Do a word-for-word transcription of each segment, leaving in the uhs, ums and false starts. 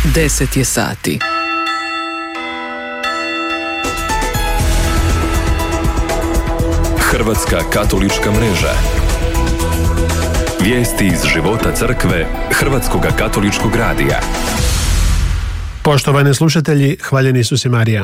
deset je sati. Hrvatska katolička mreža. Vijesti iz života crkve Hrvatskoga katoličkog radija. Poštovani slušatelji, hvaljeni Isus i Marija.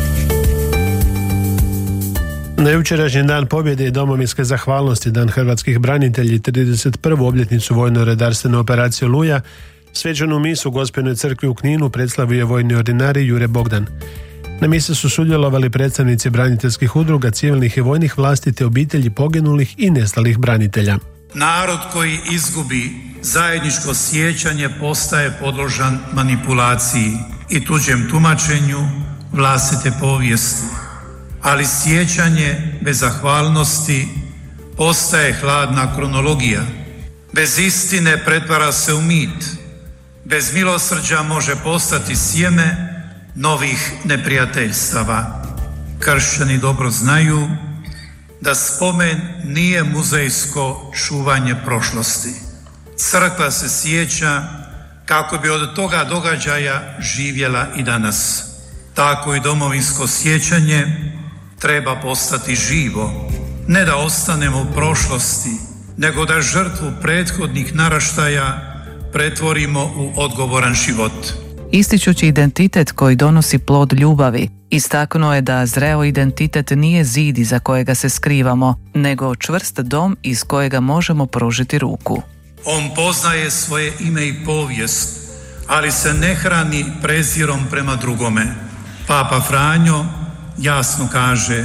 Na jučerašnji dan pobjede i domovinske zahvalnosti, dan hrvatskih branitelji, trideset prvu obljetnicu vojno-redarstvene operacije Oluja, svečanu misu u Gospelnoj crkvi u Kninu predstavio je vojni ordinarij Jure Bogdan. Na misi su sudjelovali predstavnici braniteljskih udruga, civilnih i vojnih vlasti te obitelji poginulih i nestalih branitelja. Narod koji izgubi zajedničko sjećanje postaje podložan manipulaciji i tuđem tumačenju vlastite povijesti. Ali sjećanje bez zahvalnosti postaje hladna kronologija. Bez istine pretvara se u mit. Bez milosrđa može postati sjeme novih neprijateljstava. Kršćani dobro znaju da spomen nije muzejsko čuvanje prošlosti. Crkva se sjeća kako bi od toga događaja živjela i danas. Tako i domovinsko sjećanje treba postati živo, ne da ostanemo u prošlosti, nego da žrtvu prethodnih naraštaja pretvorimo u odgovoran život. Ističući identitet koji donosi plod ljubavi, istaknuo je da zreo identitet nije zid iza kojega se skrivamo, nego čvrst dom iz kojega možemo pružiti ruku. On poznaje svoje ime i povijest, ali se ne hrani prezirom prema drugome. Papa Franjo jasno kaže: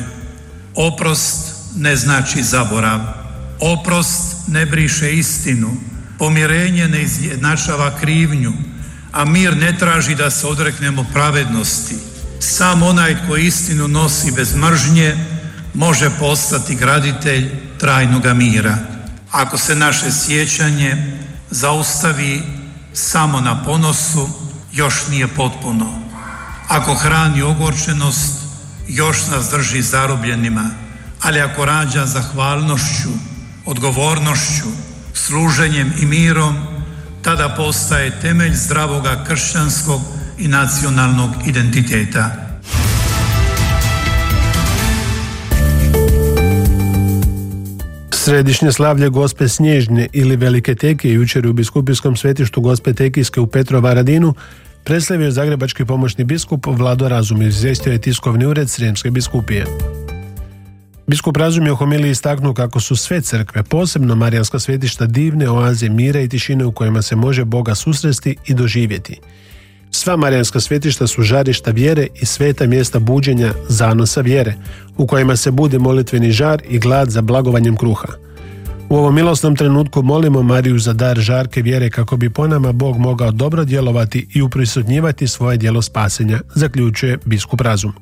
oprost ne znači zaborav, oprost ne briše istinu, pomirenje ne izjednačava krivnju, a mir ne traži da se odreknemo pravednosti. Sam onaj tko istinu nosi bez mržnje može postati graditelj trajnoga mira. Ako se naše sjećanje zaustavi samo na ponosu, još nije potpuno. Ako hrani ogorčenost, još nas drži zarobljenima. Ali ako rađa zahvalnošću, odgovornošću, služenjem i mirom, tada postaje temelj zdravoga kršćanskog i nacionalnog identiteta. Središnje slavlje Gospe Snježne ili Velike Tekije jučer u biskupijskom svetištu Gospe Tekijske u Petrovaradinu predstavio je zagrebački pomoćni biskup Vlado Razum, izvijestio je tiskovni ured Srijemske biskupije. Biskup Razum je u homiliji istaknuo kako su sve crkve, posebno marijanska svetišta, divne oaze mira i tišine u kojima se može Boga susresti i doživjeti. Sva marijanska svetišta su žarišta vjere i sveta mjesta buđenja zanosa vjere, u kojima se budi molitveni žar i glad za blagovanjem kruha. U ovom milosnom trenutku molimo Mariju za dar žarke vjere kako bi po nama Bog mogao dobro djelovati i uprisutnjivati svoje djelo spasenja, zaključuje biskup Razum.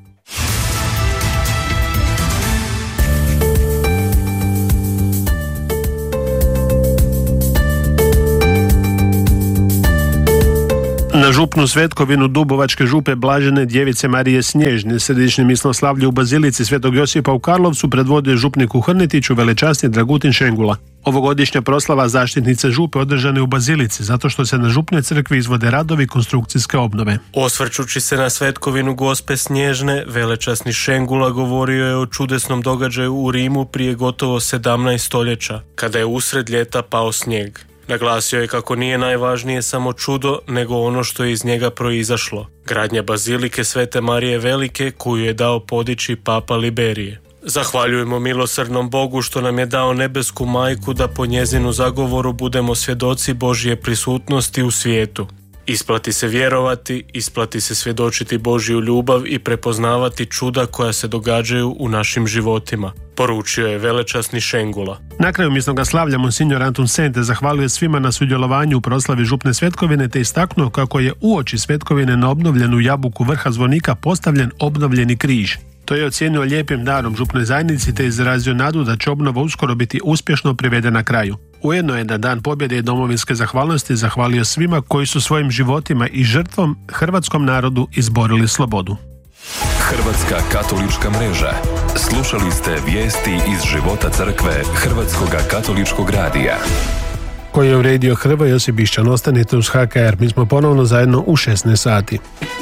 Na župnu svetkovinu Dubovačke župe Blažene Djevice Marije Snježne, središnje misnoslavlje u Bazilici Svetog Josipa u Karlovcu, predvodio župnik u Hrnetiću velečasni Dragutin Šengula. Ovogodišnja proslava zaštitnice župe održane u Bazilici, zato što se na župnoj crkvi izvode radovi konstrukcijske obnove. Osvrćući se na svetkovinu Gospe Snježne, velečasni Šengula govorio je o čudesnom događaju u Rimu prije gotovo sedamnaest stoljeća, kada je usred ljeta pao snijeg. Naglasio je kako nije najvažnije samo čudo, nego ono što je iz njega proizašlo. Gradnja bazilike Svete Marije Velike koju je dao podići Papa Liberije. Zahvaljujemo milosrdnom Bogu što nam je dao nebesku majku da po njezinu zagovoru budemo svjedoci Božje prisutnosti u svijetu. Isplati se vjerovati, isplati se svjedočiti Božju ljubav i prepoznavati čuda koja se događaju u našim životima, poručio je velečasni Šengula. Na kraju misnoga slavlja monsignor Antun Sente zahvalio svima na sudjelovanju u proslavi župne svetkovine te istaknuo kako je uoči svetkovine na obnovljenu jabuku vrha zvonika postavljen obnovljeni križ. To je ocijenio lijepim darom župnoj zajednici te izrazio nadu da će obnova uskoro biti uspješno privedena kraju. Ujedno je na dan pobjede i domovinske zahvalnosti zahvalio svima koji su svojim životima i žrtvom hrvatskom narodu izborili slobodu. Hrvatska katolička mreža. Slušali ste vijesti iz života crkve Hrvatskoga katoličkog radija. koji je uredio Hrvoje Josip Bišćan. Ostanite uz H K R, mi smo ponovno zajedno u šesnaest sati.